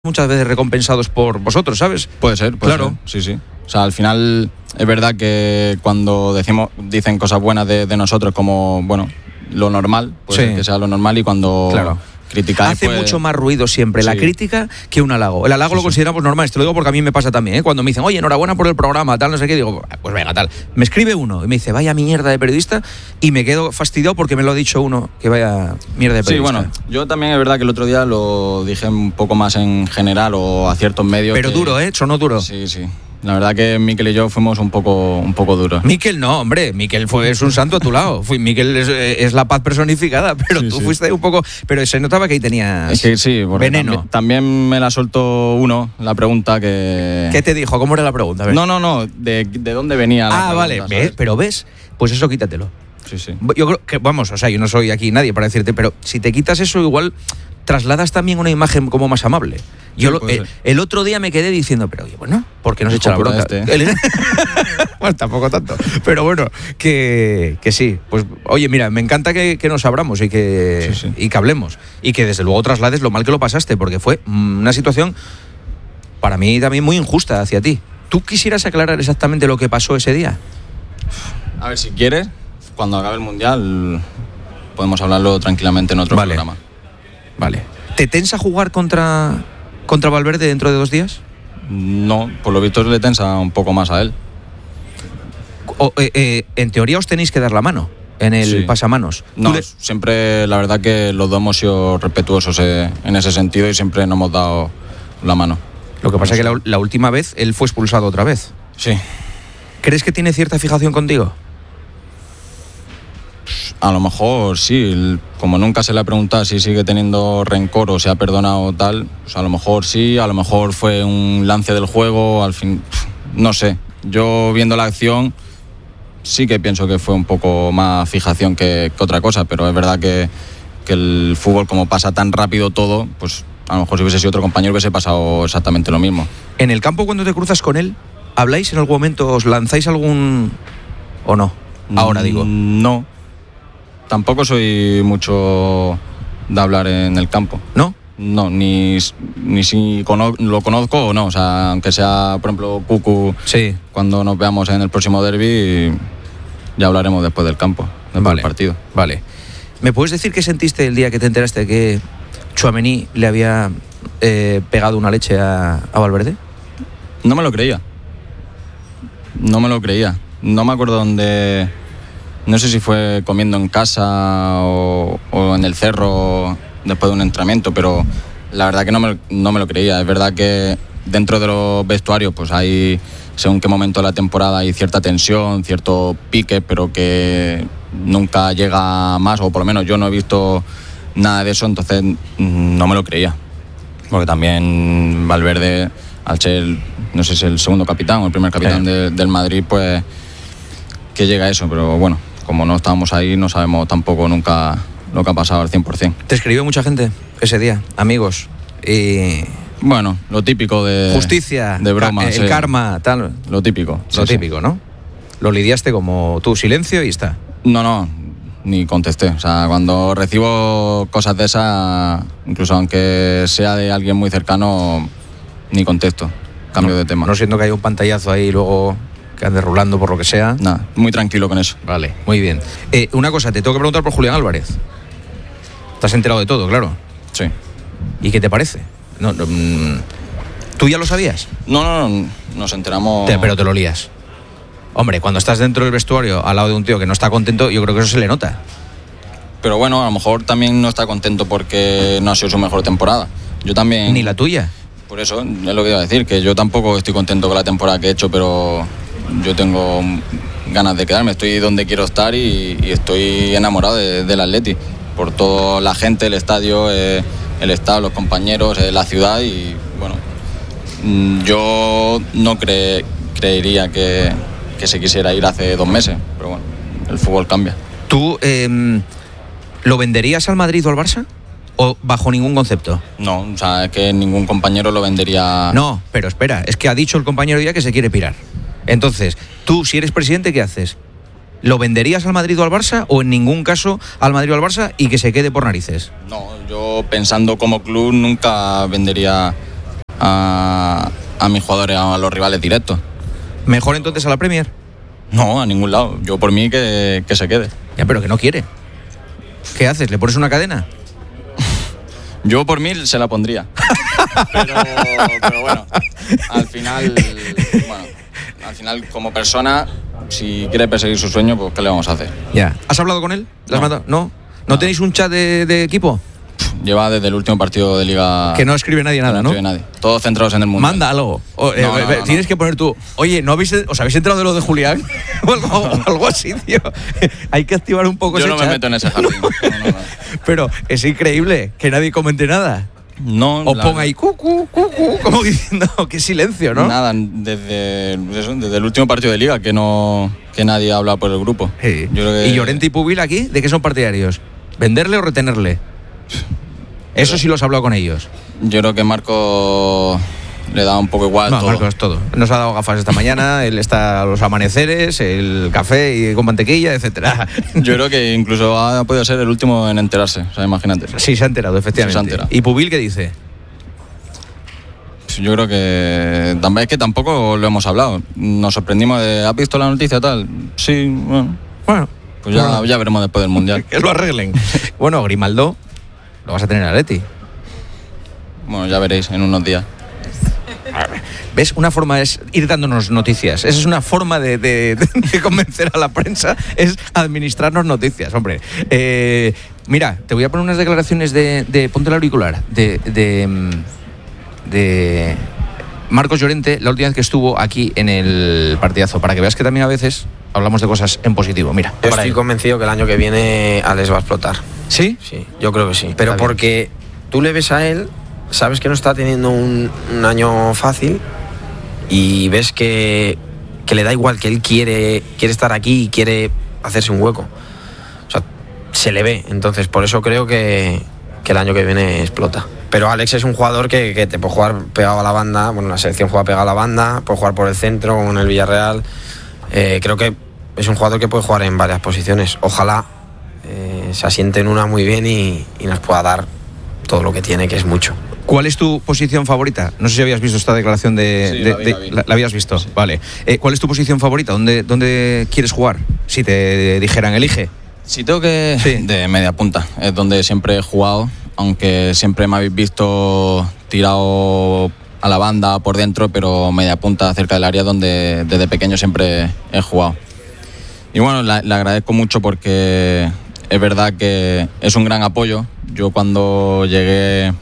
muchas veces recompensados por vosotros, ¿sabes? Puede ser, claro. Sí, sí. O sea, al final es verdad que cuando dicen cosas buenas de nosotros como, bueno, lo normal, pues sí, que sea lo normal, y cuando criticáis, hace mucho más ruido siempre la crítica que un halago. El halago lo consideramos normal, te lo digo porque a mí me pasa también, ¿eh? Cuando me dicen, oye, enhorabuena por el programa, tal, no sé qué, digo, pues venga, tal. Me escribe uno y me dice, vaya mierda de periodista, y me quedo fastidiado porque me lo ha dicho uno, que vaya mierda de periodista. Sí, bueno, yo también es verdad que el otro día lo dije un poco más en general o a ciertos medios. Pero duro, sonó duro. Sí, sí. La verdad que Mikel y yo fuimos un poco duros. Mikel no, hombre, Mikel es un santo a tu lado. Mikel es la paz personificada, pero tú fuiste un poco... Pero se notaba que ahí tenías veneno. También me la soltó la pregunta que... ¿Qué te dijo? ¿Cómo era la pregunta? No, de dónde venía la pregunta. Vale, ¿ves? Pero ¿ves? Pues eso quítatelo. Sí, sí. Yo creo que, vamos, o sea, yo no soy aquí nadie para decirte, pero si te quitas eso, igual trasladas también una imagen como más amable. Yo el otro día me quedé diciendo, pero oye, bueno, ¿por qué no se echa la bronca? Bueno, tampoco tanto. Pero bueno, que sí. Pues oye, mira, me encanta que nos abramos y que hablemos. Y que desde luego traslades lo mal que lo pasaste, porque fue una situación para mí también muy injusta hacia ti. ¿Tú quisieras aclarar exactamente lo que pasó ese día? A ver, si quieres, cuando acabe el Mundial podemos hablarlo tranquilamente en otro programa. Vale. ¿Te tensa jugar contra Valverde dentro de 2 días? No, por lo visto le tensa un poco más a él. En teoría os tenéis que dar la mano en el pasamanos. No, siempre la verdad que los dos hemos sido respetuosos en ese sentido y siempre nos hemos dado la mano. Lo que pasa es que la última vez él fue expulsado otra vez. Sí. ¿Crees que tiene cierta fijación contigo? A lo mejor sí, como nunca se le ha preguntado si sigue teniendo rencor o se ha perdonado o tal, pues a lo mejor sí, a lo mejor fue un lance del juego, al fin, no sé. Yo viendo la acción sí que pienso que fue un poco más fijación que otra cosa, pero es verdad que el fútbol, como pasa tan rápido todo, pues a lo mejor si hubiese sido otro compañero hubiese pasado exactamente lo mismo. ¿En el campo, cuando te cruzas con él, habláis en algún momento, os lanzáis algún o no? Ahora digo. No. Tampoco soy mucho de hablar en el campo. ¿No? No, ni si lo conozco o no. O sea, aunque sea, por ejemplo, Cucu, cuando nos veamos en el próximo derbi, ya hablaremos después del campo, después del partido. Vale. ¿Me puedes decir qué sentiste el día que te enteraste que Tchouaméni le había pegado una leche a Valverde? No me lo creía. No me acuerdo dónde... No sé si fue comiendo en casa o en el cerro después de un entrenamiento, pero la verdad que no me lo creía. Es verdad que dentro de los vestuarios pues hay, según qué momento de la temporada, hay cierta tensión, cierto pique, pero que nunca llega más, o por lo menos yo no he visto nada de eso, entonces no me lo creía. Porque también Valverde, al ser, no sé si el segundo capitán o el primer capitán del Madrid, pues que llega a eso, pero bueno, como no estábamos ahí, no sabemos tampoco nunca lo que ha pasado al 100%. ¿Te escribió mucha gente ese día? Amigos. Y... Bueno, lo típico de... Justicia. De bromas. El karma, tal. Lo típico. Lo típico, ¿no? Lo lidiaste como tú, silencio y está. No, ni contesté. O sea, cuando recibo cosas de esas, incluso aunque sea de alguien muy cercano, ni contesto. Cambio de tema. No siento que haya un pantallazo ahí luego... que ande rulando por lo que sea. Nada, muy tranquilo con eso. Vale, muy bien. Una cosa, te tengo que preguntar por Julián Álvarez. ¿Te has enterado de todo, claro? Sí. ¿Y qué te parece? ¿Tú ya lo sabías? No, nos enteramos... Pero te lo lías. Hombre, cuando estás dentro del vestuario al lado de un tío que no está contento, yo creo que eso se le nota. Pero bueno, a lo mejor también no está contento porque no ha sido su mejor temporada. Yo también... Ni la tuya. Por eso, es lo que iba a decir, que yo tampoco estoy contento con la temporada que he hecho, pero... yo tengo ganas de quedarme, estoy donde quiero estar y estoy enamorado del Atleti, por toda la gente, el estadio, el estado, los compañeros, la ciudad, y bueno, yo no creería que se quisiera ir hace 2 meses, pero bueno, el fútbol cambia. ¿Tú lo venderías al Madrid o al Barça? ¿O bajo ningún concepto? No, o sea, es que ningún compañero lo vendería... No, pero espera, es que ha dicho el compañero ya que se quiere pirar. Entonces, tú, si eres presidente, ¿qué haces? ¿Lo venderías al Madrid o al Barça, o en ningún caso al Madrid o al Barça y que se quede por narices? No, yo pensando como club nunca vendería a mis jugadores, a los rivales directos. ¿Mejor entonces a la Premier? No, a ningún lado. Yo por mí que se quede. Ya, pero que no quiere. ¿Qué haces? ¿Le pones una cadena? Yo por mí se la pondría. pero bueno, al final como persona, si quiere perseguir su sueño, pues ¿qué le vamos a hacer? Ya. ¿Has hablado con él? ¿No? ¿No tenéis un chat de equipo? Lleva desde el último partido de Liga... Que no escribe nadie nada, ¿no? No escribe nadie. Todos centrados en el mundo. Manda algo. Tienes que poner tú... Oye, ¿os habéis enterado de lo de Julián? o algo así, tío. Hay que activar un poco ese chat. Yo no me meto en ese jardín. No. Pero es increíble que nadie comente nada. No. O ponga ahí cucu, como diciendo qué silencio, ¿no? Nada, desde el último partido de Liga que nadie habla por el grupo. Sí. ¿Y Llorente y Pubil aquí? ¿De qué son partidarios? ¿Venderle o retenerle? Eso sí lo has hablado con ellos. Yo creo que Marco le da un poco igual todo. Marco es todo. Nos ha dado gafas esta mañana, él está a los amaneceres, el café y con mantequilla, etcétera. Yo creo que incluso ha podido ser el último en enterarse, o sea, imagínate. Sí, se ha enterado, efectivamente. Sí, se ha enterado. ¿Y Pubil qué dice? Yo creo que tampoco lo hemos hablado. Nos sorprendimos de, ¿has visto la noticia tal? Sí, bueno. Pues ya veremos después del Mundial. Que lo arreglen. Bueno, Grimaldo lo vas a tener en Atleti. Bueno, ya veréis en unos días. ¿Ves? Una forma es ir dándonos noticias. Esa es una forma de convencer a la prensa, es administrarnos noticias, hombre. Mira, te voy a poner unas declaraciones de ponte el auricular, de Marcos Llorente, la última vez que estuvo aquí en el partidazo, para que veas que también a veces hablamos de cosas en positivo. Mira, yo estoy convencido que el año que viene Alex va a explotar. ¿Sí? Sí, yo creo que sí. Pero porque tú le ves a él, sabes que no está teniendo un año fácil y ves que le da igual, que él quiere estar aquí y quiere hacerse un hueco. O sea, se le ve. Entonces, por eso creo que el año que viene explota. Pero Alex es un jugador que te puede jugar pegado a la banda. Bueno, la selección juega pegado a la banda, puede jugar por el centro, como en el Villarreal. Creo que es un jugador que puede jugar en varias posiciones. Ojalá se asiente en una muy bien y nos pueda dar todo lo que tiene, que es mucho. ¿Cuál es tu posición favorita? No sé si habías visto esta declaración ¿La habías visto? Sí. Vale. ¿Cuál es tu posición favorita? ¿Dónde quieres jugar? Si te dijeran, elige. Si tengo que... Sí. De media punta. Es donde siempre he jugado, aunque siempre me habéis visto tirado a la banda por dentro, pero media punta cerca del área donde desde pequeño siempre he jugado. Y bueno, le agradezco mucho porque es verdad que es un gran apoyo. Yo cuando llegué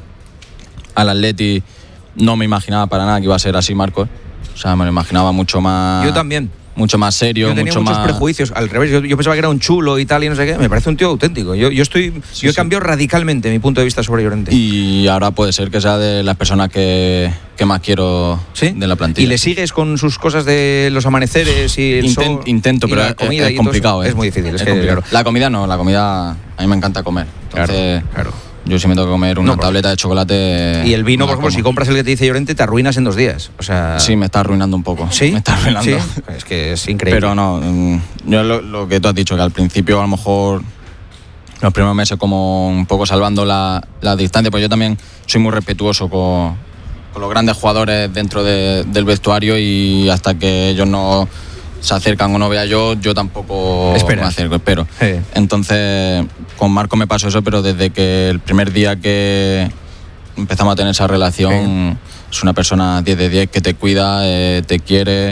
al Atleti no me imaginaba para nada que iba a ser así, Marcos. O sea, me lo imaginaba mucho más... Yo también. Mucho más serio, yo tenía muchos prejuicios, al revés, yo pensaba que era un chulo y tal y no sé qué, me parece un tío auténtico. Yo he cambiado radicalmente mi punto de vista sobre Llorente. Y ahora puede ser que sea de las personas que más quiero de la plantilla. ¿Y le sigues con sus cosas de los amaneceres y el sol? Intento, pero la comida es complicado. Es muy difícil. Es complicado. La comida no, la comida a mí me encanta comer. Entonces, claro. Yo si me tengo que comer una tableta de chocolate... Y el vino, por ejemplo, si compras el que te dice Llorente, te arruinas en 2 días. O sea... Sí, me está arruinando un poco. ¿Sí? Me está arruinando. ¿Sí? Es que es increíble. Pero no, yo lo que tú has dicho, que al principio a lo mejor los primeros meses como un poco salvando la distancia, pues yo también soy muy respetuoso con los grandes jugadores dentro del vestuario y hasta que ellos no se acercan o no vea yo tampoco me acerco, espero. Sí. Entonces, con Marco me pasó eso, pero desde que el primer día que empezamos a tener esa relación, es una persona 10 de 10 que te cuida, te quiere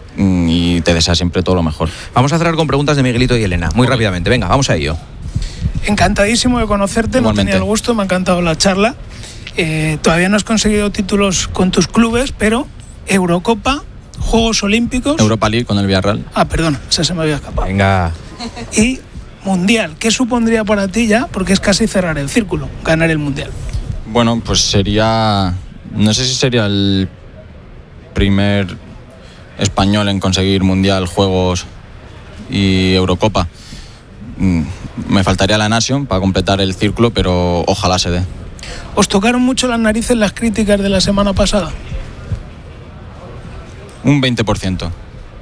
y te desea siempre todo lo mejor. Vamos a cerrar con preguntas de Miguelito y Elena, muy rápidamente. Venga, vamos a ello. Encantadísimo de conocerte, Igualmente. No tenía el gusto, me ha encantado la charla. Todavía no has conseguido títulos con tus clubes, pero Eurocopa, Juegos Olímpicos... Europa League con el Villarreal. Perdona, esa se me había escapado. Venga. Y Mundial, ¿qué supondría para ti ya? Porque es casi cerrar el círculo, ganar el Mundial. Bueno, pues sería... No sé si sería el primer español en conseguir Mundial, Juegos y Eurocopa. Me faltaría la Nation para completar el círculo, pero ojalá se dé. ¿Os tocaron mucho las narices las críticas de la semana pasada? Un 20%.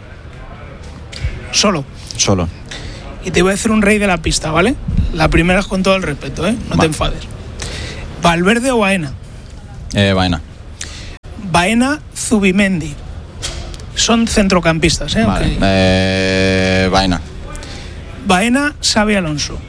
Solo. Y te voy a decir un rey de la pista, ¿vale? La primera es con todo el respeto, ¿eh? No te enfades. ¿Valverde o Baena? Baena. Baena, Zubimendi. Son centrocampistas, ¿eh? Vale. Okay. Baena. Baena, Xabi Alonso.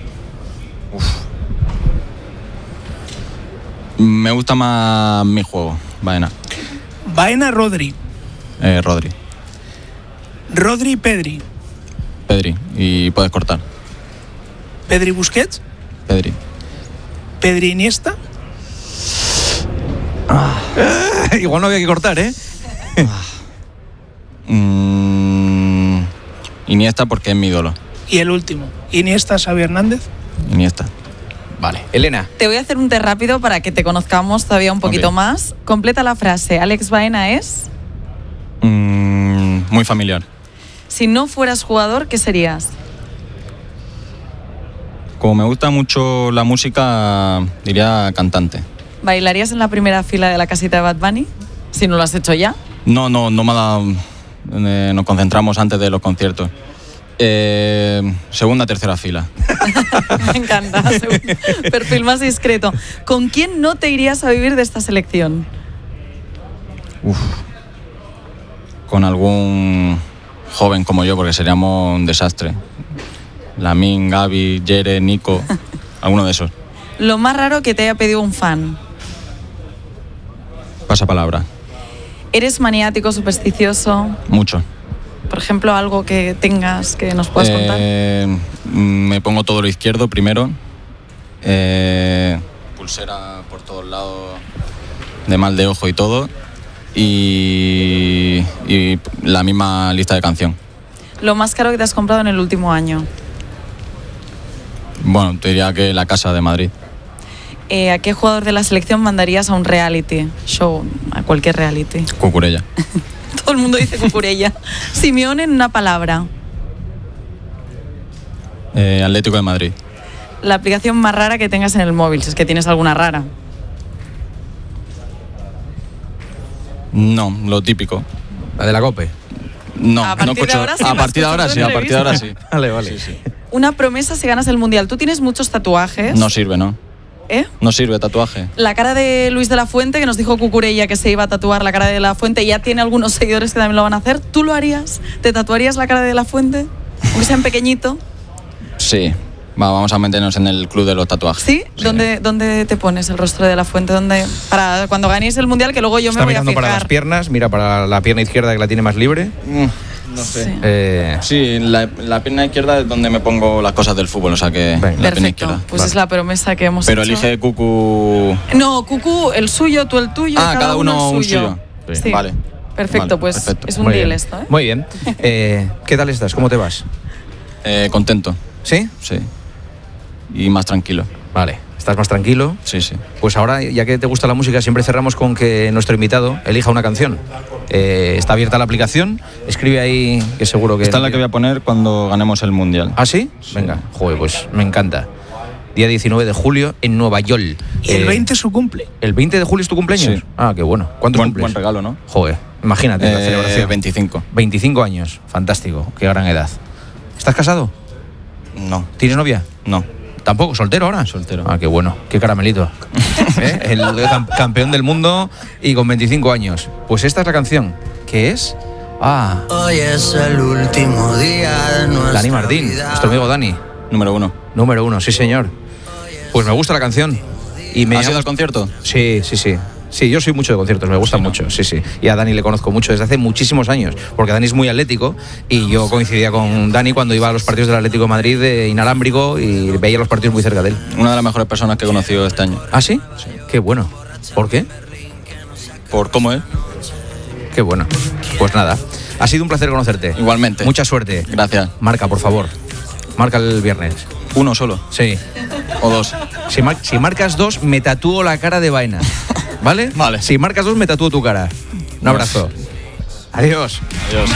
Me gusta más mi juego, Baena. Baena, Rodri. Rodri. Rodri, Pedri. Pedri. Y puedes cortar. Pedri, Busquets. Pedri. Pedri, Iniesta. Igual no había que cortar, ¿eh? Iniesta porque es mi ídolo. Y el último, Iniesta, Xavi Hernández. Iniesta. Vale. Elena. Te voy a hacer un test rápido para que te conozcamos todavía un poquito más. Completa la frase. Alex Baena es... Muy familiar. Si no fueras jugador, ¿qué serías? Como me gusta mucho la música, diría cantante. ¿Bailarías en la primera fila de la casita de Bad Bunny? Si no lo has hecho ya. No me ha dado... nos concentramos antes de los conciertos. Segunda, tercera fila. Me encanta. Perfil más discreto. ¿Con quién no te irías a vivir de esta selección? Con algún joven como yo, porque seríamos un desastre. Lamine, Gavi, Jere, Nico, alguno de esos. Lo más raro que te haya pedido un fan. Pasa palabra. ¿Eres maniático, supersticioso? Mucho. Por ejemplo, algo que tengas que nos puedas contar. Me pongo todo lo izquierdo primero. Pulsera por todos lados, de mal de ojo y todo. Y la misma lista de canción. Lo más caro que te has comprado en el último año. Bueno, te diría que la casa de Madrid. ¿A qué jugador de la selección mandarías a un reality show? A cualquier reality. Cucurella. Todo el mundo dice Cucurella. Simeone en una palabra. Atlético de Madrid. La aplicación más rara que tengas en el móvil, si es que tienes alguna rara. No, lo típico. La de la COPE. No, a partir de ahora sí. A partir de ahora sí, a partir de ahora sí. Vale. Sí. Una promesa si ganas el Mundial. Tú tienes muchos tatuajes. No sirve, ¿no? ¿Eh? No sirve tatuaje. La cara de Luis de la Fuente, que nos dijo Cucurella que se iba a tatuar la cara de la Fuente, ya tiene algunos seguidores que también lo van a hacer. ¿Tú lo harías? ¿Te tatuarías la cara de la Fuente? Aunque sea en pequeñito. Sí. Vamos a meternos en el club de los tatuajes. ¿Sí? ¿Dónde te pones el rostro de la Fuente? ¿Dónde? Para cuando ganéis el Mundial, que luego yo me voy a fijar. Está mirando para las piernas, mira para la pierna izquierda que la tiene más libre. No Sí. sé. Sí, la pierna izquierda es donde me pongo las cosas del fútbol, o sea que la pierna izquierda. Pues vale. Es la promesa que hemos Pero hecho. elige Cucu... No, Cucu, el suyo, tú el tuyo. Cada uno el un suyo. Sí. Vale. Perfecto, vale, pues perfecto. es un Muy deal bien. esto, ¿eh? Muy bien. ¿Qué tal estás? ¿Cómo te vas? Contento. ¿Sí? Sí. Y más tranquilo. Vale. ¿Estás más tranquilo? Sí. Pues ahora, ya que te gusta la música, siempre cerramos con que nuestro invitado elija una canción. Está abierta la aplicación, escribe ahí, que seguro que... Esta es la que voy a poner cuando ganemos el Mundial. ¿Ah, sí? Venga, joder, pues me encanta. Día 19 de julio en Nueva York. Y el 20 es su cumple. ¿El 20 de julio es tu cumpleaños? Sí. Ah, qué bueno. ¿Cuántos cumples? Buen regalo, ¿no? Joder, imagínate la celebración. 25. 25 años, fantástico, qué gran edad. ¿Estás casado? No. ¿Tienes novia? No. ¿Tampoco? ¿Soltero ahora? Soltero. Ah, qué bueno, qué caramelito. El campeón del mundo y con 25 años. Pues esta es la canción. ¿Qué es? Hoy es el último día de nuestra Dani Martín, vida. nuestro amigo Dani. Número 1. Número 1, sí señor. Pues me gusta la canción. Y me ¿Has ido al concierto? Sí. Sí, yo soy mucho de conciertos, me gustan mucho, sí. Y a Dani le conozco mucho desde hace muchísimos años, porque Dani es muy atlético y yo coincidía con Dani cuando iba a los partidos del Atlético de Madrid de inalámbrico y veía los partidos muy cerca de él. Una de las mejores personas que he conocido este año. ¿Ah, sí? Sí. Qué bueno. ¿Por qué? Por cómo es. Qué bueno. Pues nada, ha sido un placer conocerte. Igualmente. Mucha suerte. Gracias. Marca, por favor. Marca el viernes. ¿Uno solo? Sí. ¿O dos? Si marcas 2, me tatúo la cara de Baena. ¿Vale? Vale. Si marcas 2, me tatúo tu cara. Un abrazo. Adiós. Adiós.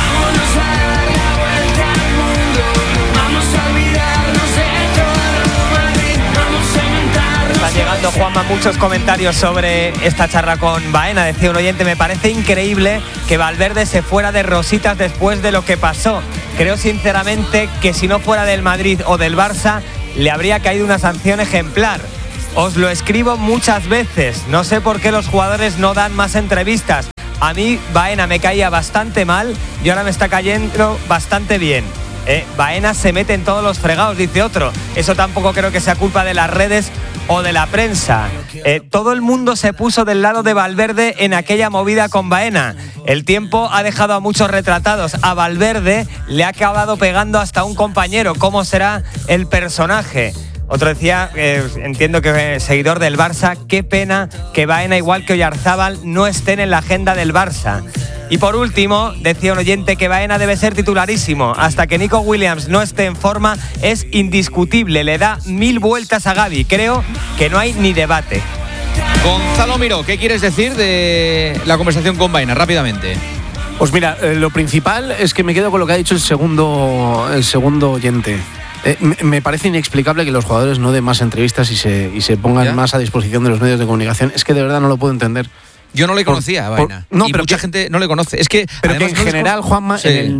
Están llegando, Juanma, muchos comentarios sobre esta charla con Baena. Decía un oyente, me parece increíble que Valverde se fuera de rositas después de lo que pasó. Creo sinceramente que si no fuera del Madrid o del Barça, le habría caído una sanción ejemplar. Os lo escribo muchas veces. No sé por qué los jugadores no dan más entrevistas. A mí Baena me caía bastante mal y ahora me está cayendo bastante bien. Baena se mete en todos los fregados, dice otro. Eso tampoco creo que sea culpa de las redes o de la prensa. Todo el mundo se puso del lado de Valverde en aquella movida con Baena. El tiempo ha dejado a muchos retratados. A Valverde le ha acabado pegando hasta un compañero. ¿Cómo será el personaje? Otro decía, entiendo que es seguidor del Barça, qué pena que Baena, igual que Oyarzábal, no estén en la agenda del Barça. Y por último, decía un oyente que Baena debe ser titularísimo. Hasta que Nico Williams no esté en forma, es indiscutible. Le da 1000 vueltas a Gavi. Creo que no hay ni debate. Gonzalo Miró, ¿qué quieres decir de la conversación con Baena? Rápidamente. Pues mira, lo principal es que me quedo con lo que ha dicho el segundo oyente. Me parece inexplicable que los jugadores no den más entrevistas y se pongan más a disposición de los medios de comunicación. Es que de verdad no lo puedo entender. Yo no le conocía a Baena. No, y pero mucha gente no le conoce. Es que, pero que en general, Juanma, en el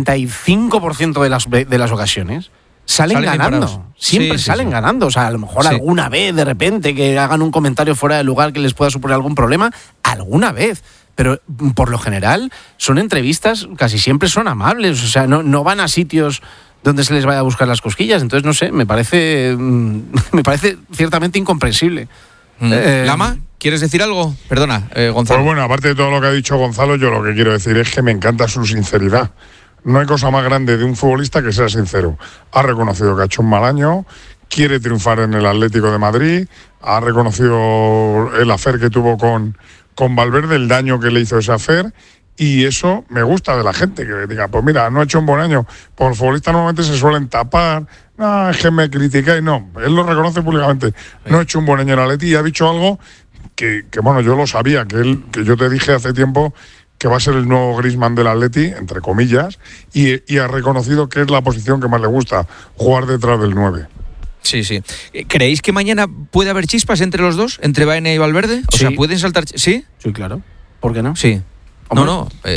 95% de las ocasiones salen ganando. Preparados. Siempre salen ganando. O sea, a lo mejor alguna vez, de repente, que hagan un comentario fuera de lugar que les pueda suponer algún problema, alguna vez. Pero por lo general son entrevistas, casi siempre son amables. O sea, no van a sitios donde se les vaya a buscar las cosquillas. Entonces, no sé, me parece ciertamente incomprensible. ¿Lama? ¿Quieres decir algo? Perdona, Gonzalo. Pues bueno, aparte de todo lo que ha dicho Gonzalo, yo lo que quiero decir es que me encanta su sinceridad. No hay cosa más grande de un futbolista que sea sincero. Ha reconocido que ha hecho un mal año, quiere triunfar en el Atlético de Madrid, ha reconocido el affair que tuvo con Valverde, el daño que le hizo ese affair, y eso me gusta de la gente, que diga, pues mira, no ha hecho un buen año. Por los futbolistas normalmente se suelen tapar, no, es que me criticáis, no, él lo reconoce públicamente. No ha hecho un buen año en el Atleti y ha dicho algo que bueno, yo lo sabía, que yo te dije hace tiempo que va a ser el nuevo Griezmann del Atleti, entre comillas, y ha reconocido que es la posición que más le gusta, jugar detrás del 9. Sí. ¿Creéis que mañana puede haber chispas entre los dos, entre Baena y Valverde? O sea, ¿pueden saltar? ¿Sí? Sí, claro. ¿Por qué no? Sí. Hombre,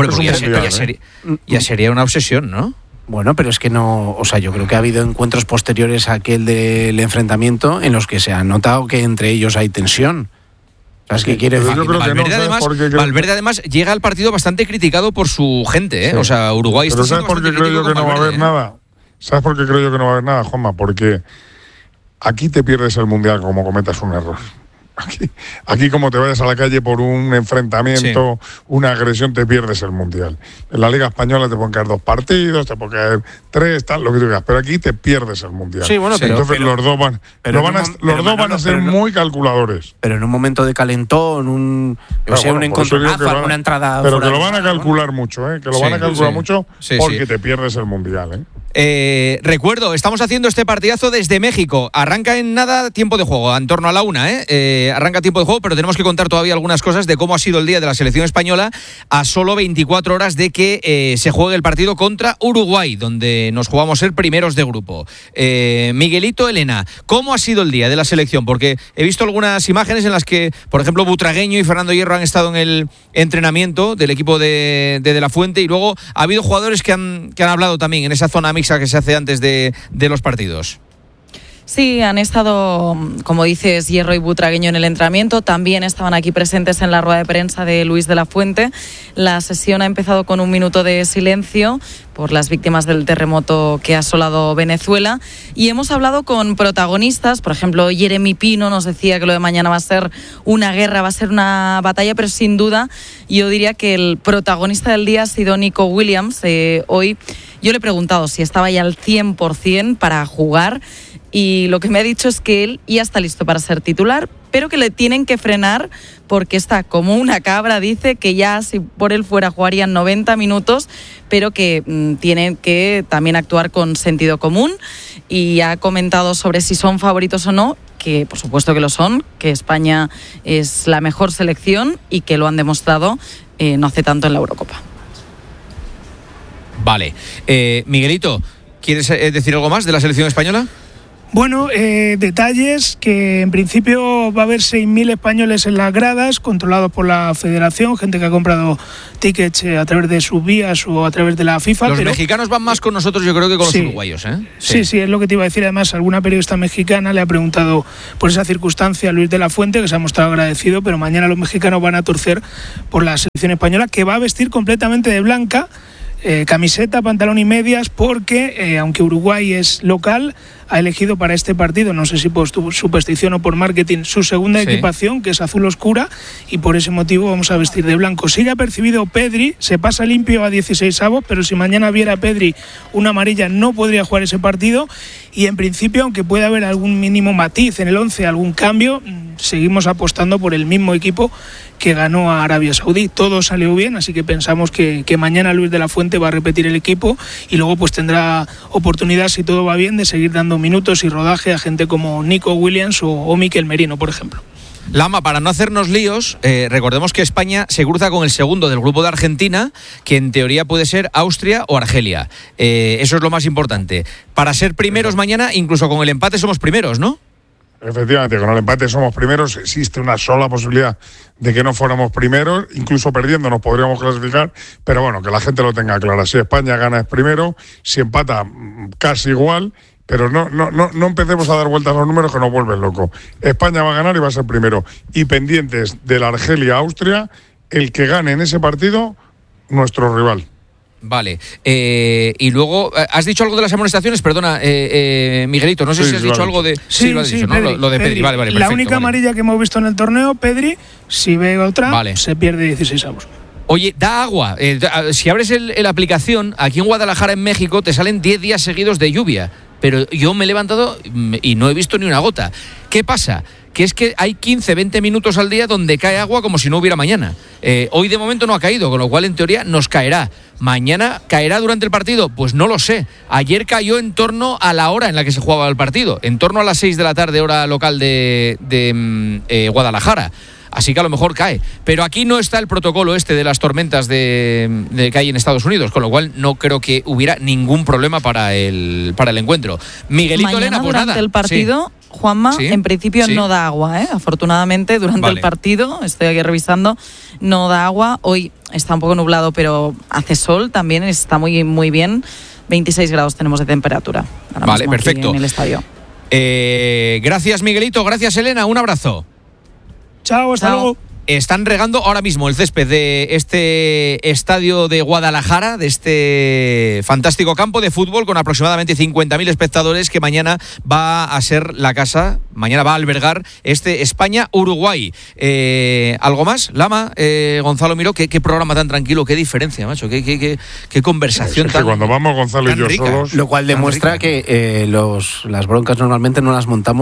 ya sería una obsesión, ¿no? Bueno, pero es que no, o sea, yo creo que ha habido encuentros posteriores a aquel del enfrentamiento en los que se ha notado que entre ellos hay tensión. ¿Sabes qué quiere decir? Valverde además llega al partido bastante criticado por su gente, ¿eh? Sí. O sea, Uruguay está ¿sabes por qué creo yo que no va a haber nada? ¿Sabes por qué creo yo que no va a haber nada, Juanma? Porque aquí te pierdes el Mundial como cometas un error. Aquí como te vayas a la calle por un enfrentamiento, una agresión, te pierdes el Mundial. En la Liga Española te pueden caer 2 partidos, te pueden caer 3, tal, lo que tú digas, pero aquí te pierdes el Mundial. Sí, bueno, entonces los dos van a ser muy calculadores. Pero en un momento de calentón, un encontronazo, una entrada. Pero que lo van a calcular mucho, que lo van a calcular mucho porque te pierdes el Mundial, recuerdo, estamos haciendo este partidazo desde México. Arranca en nada tiempo de juego, en torno a la 1, arranca tiempo de juego, pero tenemos que contar todavía algunas cosas de cómo ha sido el día de la selección española a solo 24 horas de que se juegue el partido contra Uruguay, donde nos jugamos ser primeros de grupo. Miguelito, Elena, ¿cómo ha sido el día de la selección? Porque he visto algunas imágenes en las que, por ejemplo, Butragueño y Fernando Hierro han estado en el entrenamiento del equipo de la Fuente, y luego ha habido jugadores que han hablado también en esa zona mixta que se hace antes de los partidos. Sí, han estado, como dices, Hierro y Butragueño en el entrenamiento. También estaban aquí presentes en la rueda de prensa de Luis de la Fuente. La sesión ha empezado con un minuto de silencio por las víctimas del terremoto que ha asolado Venezuela. Y hemos hablado con protagonistas. Por ejemplo, Jeremy Pino nos decía que lo de mañana va a ser una guerra, va a ser una batalla, pero sin duda yo diría que el protagonista del día ha sido Nico Williams. Hoy yo le he preguntado si estaba ya al 100% para jugar, y lo que me ha dicho es que él ya está listo para ser titular, pero que le tienen que frenar porque está como una cabra. Dice que ya si por él fuera jugarían 90 minutos, pero que tienen que también actuar con sentido común, y ha comentado sobre si son favoritos o no, que por supuesto que lo son, que España es la mejor selección y que lo han demostrado no hace tanto en la Eurocopa. Vale. Miguelito, ¿quieres decir algo más de la selección española? Bueno, detalles que en principio va a haber 6.000 españoles en las gradas, controlados por la federación, gente que ha comprado tickets a través de sus vías o a través de la FIFA. Los mexicanos van más con nosotros, yo creo, que con los uruguayos, ¿eh? Sí, es lo que te iba a decir. Además, alguna periodista mexicana le ha preguntado por esa circunstancia a Luis de la Fuente, que se ha mostrado agradecido, pero mañana los mexicanos van a torcer por la selección española, que va a vestir completamente de blanca, camiseta, pantalón y medias, porque aunque Uruguay es local, ha elegido para este partido, no sé si por superstición o por marketing, su segunda equipación, que es azul oscura, y por ese motivo vamos a vestir de blanco. Sigue apercibido Pedri, se pasa limpio a 16avos, pero si mañana viera Pedri una amarilla no podría jugar ese partido, y en principio, aunque pueda haber algún mínimo matiz en el 11, algún cambio, seguimos apostando por el mismo equipo que ganó a Arabia Saudí. Todo salió bien, así que pensamos que mañana Luis de la Fuente va a repetir el equipo y luego pues tendrá oportunidad, si todo va bien, de seguir dando minutos y rodaje a gente como Nico Williams o Mikel Merino, por ejemplo. Lama, para no hacernos líos, recordemos que España se cruza con el segundo del grupo de Argentina, que en teoría puede ser Austria o Argelia. Eso es lo más importante. Para ser primeros mañana, incluso con el empate somos primeros, ¿no? Efectivamente, con el empate somos primeros. Existe una sola posibilidad de que no fuéramos primeros, incluso perdiendo nos podríamos clasificar, pero bueno, que la gente lo tenga claro. Si España gana es primero, si empata casi igual, pero no empecemos a dar vueltas a los números que nos vuelven locos. España va a ganar y va a ser primero. Y pendientes de la Argelia-Austria, el que gane en ese partido, nuestro rival. Vale, y luego, ¿has dicho algo de las amonestaciones? Perdona, Miguelito, no sé si has dicho algo de... Sí, lo has dicho, ¿no? Pedri, lo de Pedri, vale, perfecto. La única amarilla que hemos visto en el torneo, Pedri, si ve otra, se pierde 16avos. Oye, da agua. Si abres la aplicación, aquí en Guadalajara, en México, te salen 10 días seguidos de lluvia. Pero yo me he levantado y no he visto ni una gota. ¿Qué pasa? Que es que hay 15, 20 minutos al día donde cae agua como si no hubiera mañana. Hoy de momento no ha caído, con lo cual en teoría nos caerá. ¿Mañana caerá durante el partido? Pues no lo sé. Ayer cayó en torno a la hora en la que se jugaba el partido, en torno a las 6 de la tarde, hora local de Guadalajara. Así que a lo mejor cae. Pero aquí no está el protocolo de las tormentas que hay en Estados Unidos, con lo cual no creo que hubiera ningún problema para el encuentro. Miguelito, mañana, Elena, pues durante nada. el partido, Juanma, en principio no da agua, afortunadamente durante el partido, estoy aquí revisando, no da agua. Hoy está un poco nublado, pero hace sol también, está muy, muy bien. 26 grados tenemos de temperatura. Vale, perfecto. En el estadio. Gracias, Miguelito. Gracias, Elena. Un abrazo. Chao, hasta luego. Están regando ahora mismo el césped de este estadio de Guadalajara, de este fantástico campo de fútbol con aproximadamente 50.000 espectadores, que mañana va a ser la casa, mañana va a albergar este España-Uruguay. ¿Algo más? Lama, Gonzalo Miró, ¿qué programa tan tranquilo, qué diferencia, macho, qué conversación es tan que cuando vamos Gonzalo y yo rica, solos... Lo cual demuestra que las broncas normalmente no las montamos